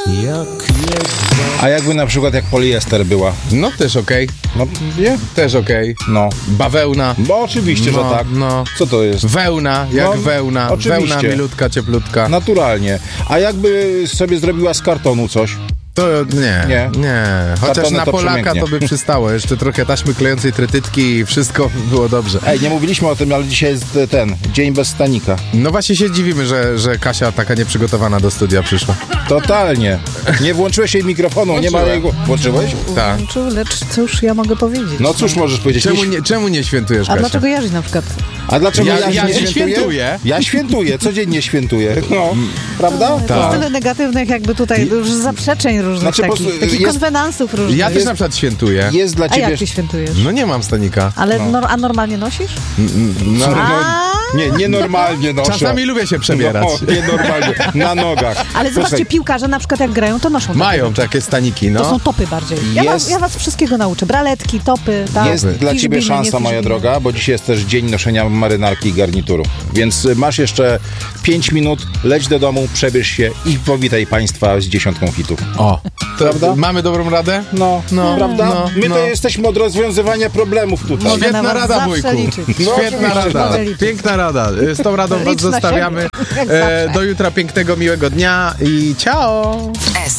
A jakby na przykład jak poliester była? No też okej. No, nie? Też okej. No. Bawełna. Bo oczywiście, że tak. No. Co to jest? Wełna, jak No, wełna. oczywiście. Wełna milutka, cieplutka. Naturalnie. A jakby sobie zrobiła z kartonu coś? To nie. Chociaż Kartony na to Polaka przemięknie. to by przystało. Jeszcze trochę taśmy klejącej trytytki i wszystko było dobrze. Ej, nie mówiliśmy o tym, ale dzisiaj jest dzień bez stanika. No właśnie się dziwimy, że Kasia taka nieprzygotowana do studia przyszła. Totalnie. Nie włączyłeś jej mikrofonu, nie ma jego... Włączyłeś? Tak. Lecz cóż ja mogę powiedzieć? No cóż możesz powiedzieć? Czemu nie świętujesz, A Kasia? dlaczego Jarzy na przykład? A dlaczego Ja ja nie świętuję. Ja świętuję, codziennie świętuję. No, prawda? To jest tyle negatywnych jakby tutaj już zaprzeczeń różnych Znaczy, po takich, prostu takich jest- konwenansów różnych. Ja też na przykład świętuję. Jest dla A ciebie... jak ty świętujesz? No nie mam stanika. Ale a normalnie nosisz? No, Nie, nienormalnie noszę. czasami lubię się przebierać. No, nienormalnie. Na nogach. Ale zobaczcie, Słuchaj, piłkarze na przykład jak grają, to noszą Mają takie staniki, To no. są topy bardziej. Jest- Ja was wszystkiego nauczę. Braletki, topy, tak? Jest dla ciebie Fiszbiny, szansa, nie moja fiszbiny. droga, bo dzisiaj jest też dzień noszenia marynarki i garnituru. Więc masz jeszcze 5 minut, leć do domu, przebierz się i powitaj państwa z 10 hitów. O, to Prawda? mamy dobrą radę? No, prawda? no, My no. to jesteśmy od rozwiązywania problemów tutaj. Mogę na Świetna was rada, zawsze wujku. liczyć. Świetna Oczywiście, rada. mogę liczyć. Piękna rada. Z tą radą was Licz na zostawiamy. siebie, jak zawsze. Do jutra pięknego, miłego dnia i ciao!